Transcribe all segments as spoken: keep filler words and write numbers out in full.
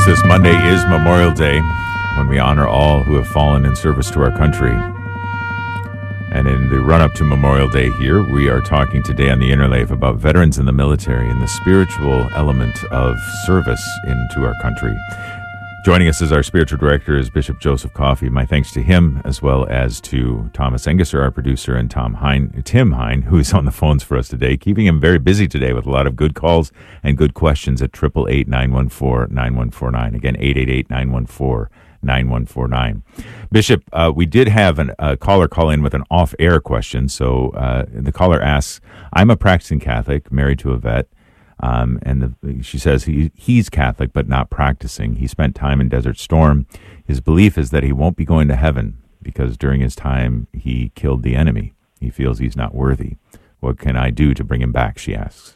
this Monday is Memorial Day, when we honor all who have fallen in service to our country. And in the run-up to Memorial Day here, we are talking today on the Interleaf about veterans in the military and the spiritual element of service into our country. Joining us as our spiritual director is Bishop Joseph Coffey. My thanks to him, as well as to Thomas Engesser, our producer, and Tom Hine, Tim Hine, who is on the phones for us today, keeping him very busy today with a lot of good calls and good questions at eight eight eight, nine one four, nine one four nine. Again, eight eight eight, nine one four, nine one four nine. Bishop, uh, we did have an, a caller call in with an off-air question. So uh, the caller asks, I'm a practicing Catholic, married to a vet. Um, and the, she says he he's Catholic but not practicing. He spent time in Desert Storm. His belief is that he won't be going to heaven because during his time he killed the enemy. He feels he's not worthy. What can I do to bring him back, she asks.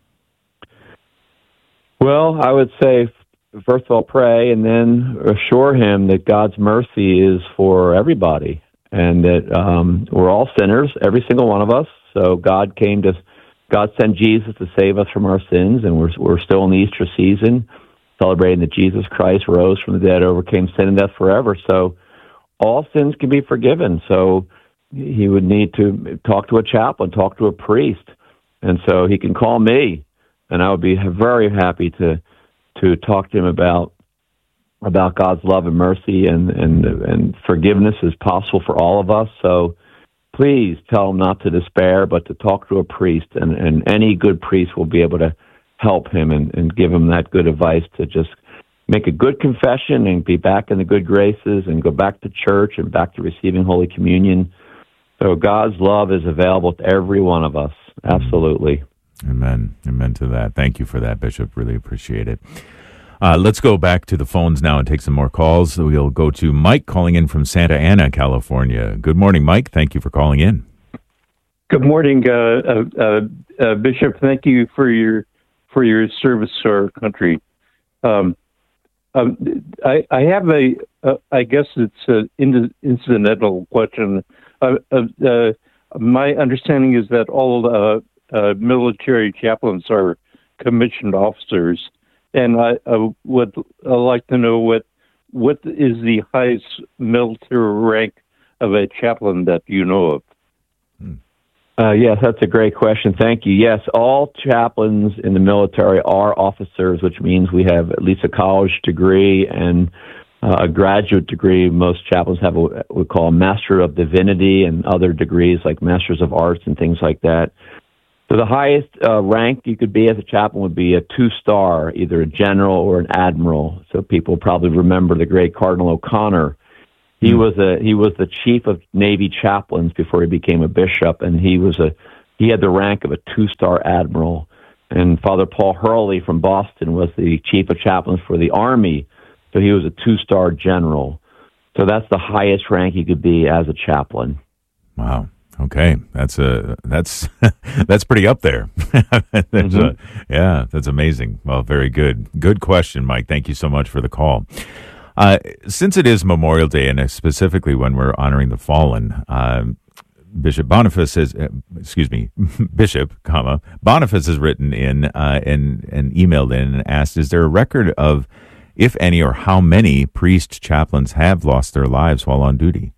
Well, I would say, first of all, pray and then assure him that God's mercy is for everybody and that um, we're all sinners, every single one of us. So God came to God sent Jesus to save us from our sins, and we're we're still in the Easter season, celebrating that Jesus Christ rose from the dead, overcame sin and death forever. So all sins can be forgiven. So he would need to talk to a chaplain, talk to a priest, and so he can call me, and I would be very happy to to talk to him about about God's love and mercy and and and forgiveness is possible for all of us. So please tell him not to despair, but to talk to a priest, and, and any good priest will be able to help him and, and give him that good advice to just make a good confession and be back in the good graces and go back to church and back to receiving Holy Communion. So God's love is available to every one of us. Absolutely. Amen. Amen to that. Thank you for that, Bishop. Really appreciate it. Uh, let's go back to the phones now and take some more calls. We'll go to Mike calling in from Santa Ana, California. Good morning, Mike. Thank you for calling in. Good morning, uh, uh, uh, uh, Bishop. Thank you for your for your service to our country. Um, um, I, I have a, uh, I guess it's an incidental question. Uh, uh, uh, my understanding is that all uh, uh, military chaplains are commissioned officers. And I, I would I'd like to know what what is the highest military rank of a chaplain that you know of? Uh, yes, that's a great question. Thank you. Yes, all chaplains in the military are officers, which means we have at least a college degree and uh, a graduate degree. Most chaplains have what we call a Master of Divinity and other degrees like Masters of Arts and things like that. So the highest uh, rank you could be as a chaplain would be a two-star, either a general or an admiral. So people probably remember the great Cardinal O'Connor. He mm. was a he was the chief of Navy chaplains before he became a bishop, and he was a he had the rank of a two-star admiral. And Father Paul Hurley from Boston was the chief of chaplains for the Army, so he was a two-star general. So that's the highest rank you could be as a chaplain. Wow. Okay, that's a that's that's pretty up there. mm-hmm. a, yeah, that's amazing. Well, very good. Good question, Mike. Thank you so much for the call. Uh, since it is Memorial Day, and specifically when we're honoring the fallen, uh, Bishop Boniface has, uh, excuse me, Bishop, comma Boniface has written in uh, and and emailed in and asked, is there a record of, if any, or how many priest chaplains have lost their lives while on duty?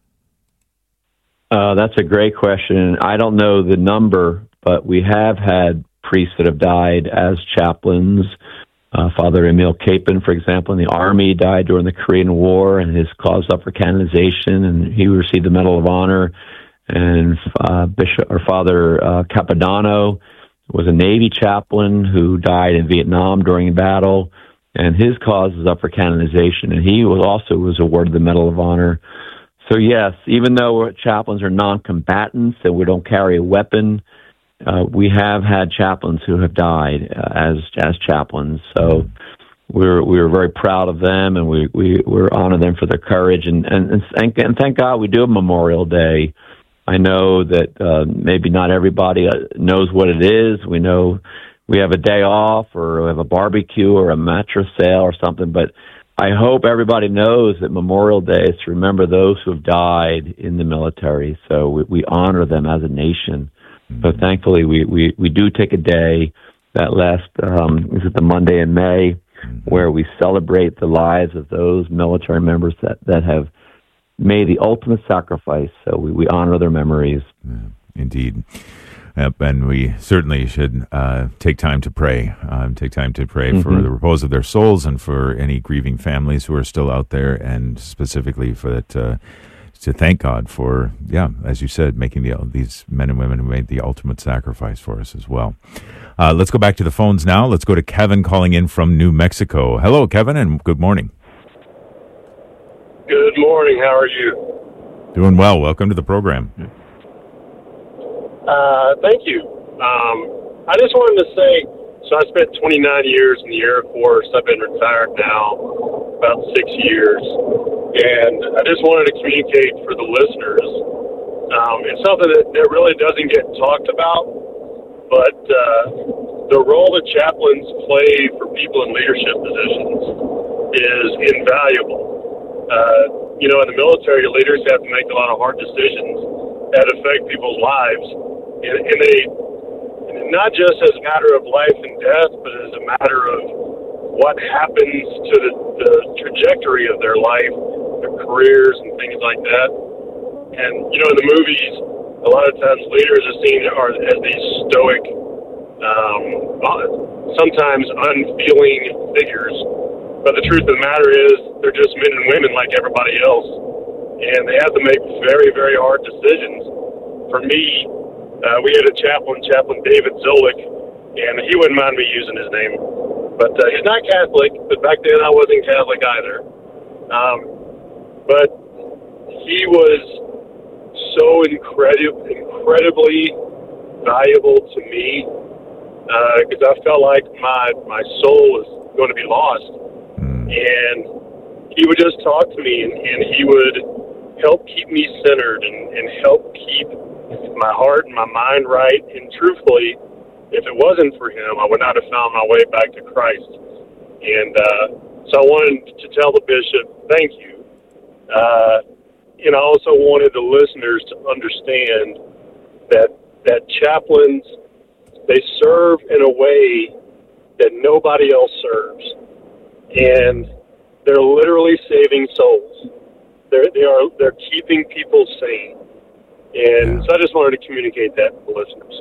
Uh, that's a great question. I don't know the number, but we have had priests that have died as chaplains. Uh, Father Emil Capon, for example, in the Army, died during the Korean War, and his cause up for canonization, and he received the Medal of Honor. And uh, Bishop or Father uh, Capodanno was a Navy chaplain who died in Vietnam during battle, and his cause is up for canonization, and he was also was awarded the Medal of Honor. So yes, even though chaplains are non-combatants and we don't carry a weapon, uh, we have had chaplains who have died uh, as as chaplains. So we're we're very proud of them, and we we we honor them for their courage. And and and thank, and thank God we do have Memorial Day. I know that uh, maybe not everybody knows what it is. We know we have a day off, or we have a barbecue, or a mattress sale, or something, but I hope everybody knows that Memorial Day is to remember those who have died in the military. So we, we honor them as a nation. Mm-hmm. So thankfully, we, we, we do take a day that last, um, is it the Monday in May? mm-hmm. where we celebrate the lives of those military members that, that have made the ultimate sacrifice. So we, we honor their memories. Yeah, indeed. Yep, and we certainly should uh, take time to pray, um, take time to pray mm-hmm. for the repose of their souls and for any grieving families who are still out there, and specifically for that, uh, to thank God for, yeah, as you said, making the, these men and women who made the ultimate sacrifice for us as well. Uh, let's go back to the phones now. Let's go to Kevin calling in from New Mexico. Hello, Kevin, and good morning. Good morning. How are you? Doing well. Welcome to the program. Uh, thank you. Um, I just wanted to say, so I spent twenty-nine years in the Air Force. I've been retired now about six years. And I just wanted to communicate for the listeners. Um, it's something that, that really doesn't get talked about, but uh, the role that chaplains play for people in leadership positions is invaluable. Uh, you know, in the military, leaders have to make a lot of hard decisions that affect people's lives. And, and they, not just as a matter of life and death, but as a matter of what happens to the, the trajectory of their life, their careers, and things like that. And, you know, in the movies, a lot of times leaders are seen are, as these stoic, um, sometimes unfeeling figures. But the truth of the matter is, they're just men and women like everybody else. And they have to make very, very hard decisions. For me, Uh, we had a chaplain, Chaplain David Zolik, and he wouldn't mind me using his name. But uh, he's not Catholic, but back then I wasn't Catholic either. Um, but he was so incredi- incredibly valuable to me because uh, I felt like my, my soul was going to be lost. And he would just talk to me, and, and he would help keep me centered and, and help keep my heart and my mind right. And truthfully, if it wasn't for him, I would not have found my way back to Christ. And uh, so I wanted to tell the bishop, thank you. Uh, and I also wanted the listeners to understand that that chaplains, they serve in a way that nobody else serves. And they're literally saving souls. They're, they are, they're keeping people sane. And so I just wanted to communicate that to the listeners.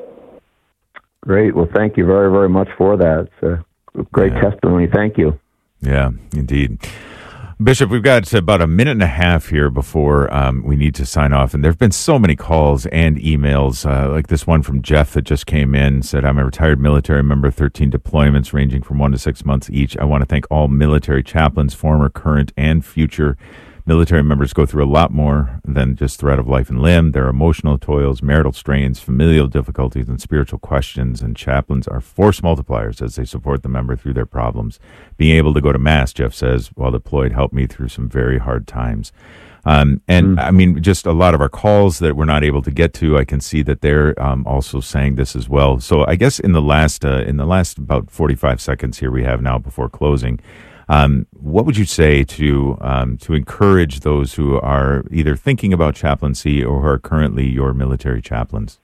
Great. Well, thank you very, very much for that. It's a great yeah. testimony. Thank you. Yeah, indeed. Bishop, we've got about a minute and a half here before um, we need to sign off. And there have been so many calls and emails, uh, like this one from Jeff that just came in, said, I'm a retired military member, thirteen deployments ranging from one to six months each. I want to thank all military chaplains, former, current, and future. Military members go through a lot more than just threat of life and limb. Their emotional toils, marital strains, familial difficulties, and spiritual questions. And chaplains are force multipliers as they support the member through their problems. Being able to go to Mass, Jeff says, while deployed, helped me through some very hard times. Um, and, mm. I mean, just a lot of our calls that we're not able to get to, I can see that they're um, also saying this as well. So I guess in the last, uh, in the last about forty-five seconds here we have now before closing, Um, what would you say to um, to encourage those who are either thinking about chaplaincy or who are currently your military chaplains?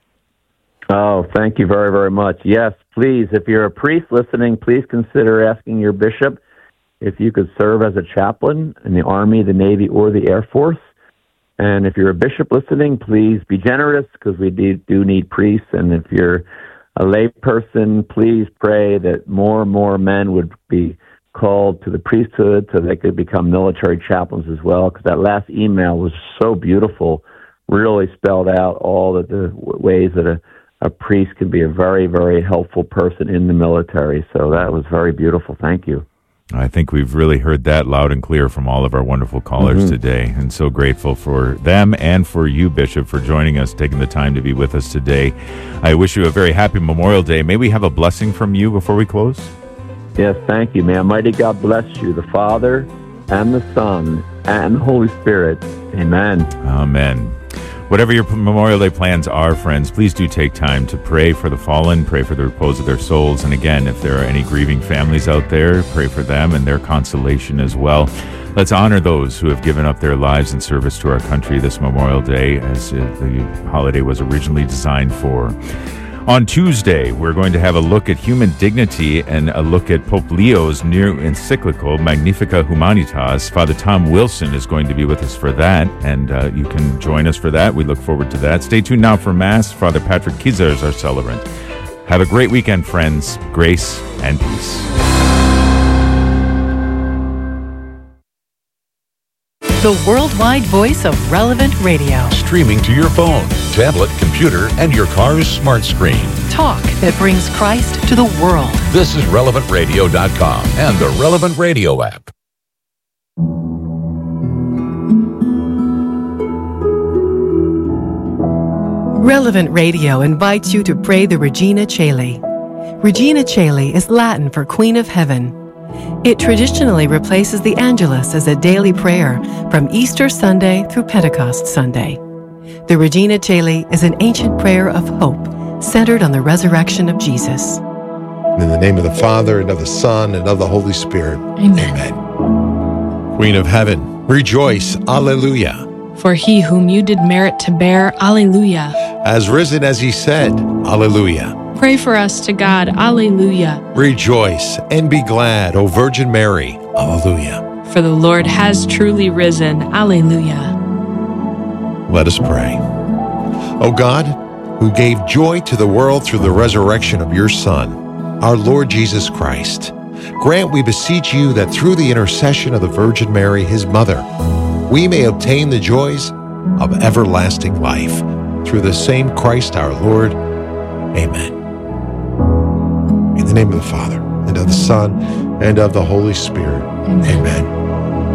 Oh, thank you very, very much. Yes, please, if you're a priest listening, please consider asking your bishop if you could serve as a chaplain in the Army, the Navy, or the Air Force. And if you're a bishop listening, please be generous because we do, do need priests. And if you're a lay person, please pray that more and more men would be called to the priesthood so they could become military chaplains as well, because that last email was so beautiful, really spelled out all of the w- ways that a, a priest can be a very, very helpful person in the military. So that was very beautiful. Thank you. I think we've really heard that loud and clear from all of our wonderful callers mm-hmm. today, and so grateful for them and for you, Bishop, for joining us, taking the time to be with us today. I wish you a very happy Memorial Day. May we have a blessing from you before we close? Yes, thank you, man. Mighty God bless you, the Father and the Son and the Holy Spirit. Amen. Amen. Whatever your Memorial Day plans are, friends, please do take time to pray for the fallen, pray for the repose of their souls. And again, if there are any grieving families out there, pray for them and their consolation as well. Let's honor those who have given up their lives in service to our country this Memorial Day, as the holiday was originally designed for. On Tuesday, we're going to have a look at human dignity and a look at Pope Leo's new encyclical, Magnificat Humanitas. Father Tom Wilson is going to be with us for that, and uh, you can join us for that. We look forward to that. Stay tuned now for Mass. Father Patrick Kiza is our celebrant. Have a great weekend, friends. Grace and peace. The worldwide voice of Relevant Radio. Streaming to your phone, tablet, computer, and your car's smart screen. Talk that brings Christ to the world. This is relevant radio dot com and the Relevant Radio app. Relevant Radio invites you to pray the Regina Caeli. Regina Caeli is Latin for Queen of Heaven. It traditionally replaces the Angelus as a daily prayer from Easter Sunday through Pentecost Sunday. The Regina Caeli is an ancient prayer of hope centered on the resurrection of Jesus. In the name of the Father, and of the Son, and of the Holy Spirit. Amen. Amen. Queen of Heaven, rejoice, Alleluia. For he whom you did merit to bear, Alleluia. As risen as he said, Alleluia. Pray for us to God, Alleluia. Rejoice and be glad, O Virgin Mary, Alleluia. For the Lord has truly risen, Alleluia. Let us pray. O God, who gave joy to the world through the resurrection of your Son, our Lord Jesus Christ, grant, we beseech you, that through the intercession of the Virgin Mary, his mother, we may obtain the joys of everlasting life. Through the same Christ our Lord. Amen. In the name of the Father, and of the Son, and of the Holy Spirit. Amen. Amen.